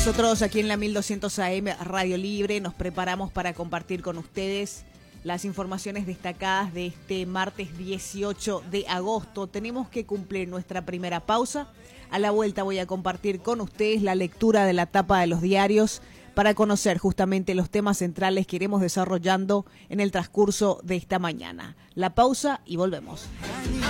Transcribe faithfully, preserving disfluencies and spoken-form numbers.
Nosotros aquí en la mil doscientos A M Radio Libre nos preparamos para compartir con ustedes las informaciones destacadas de este martes dieciocho de agosto. Tenemos que cumplir nuestra primera pausa. A la vuelta voy a compartir con ustedes la lectura de la tapa de los diarios para conocer justamente los temas centrales que iremos desarrollando en el transcurso de esta mañana. La pausa y volvemos.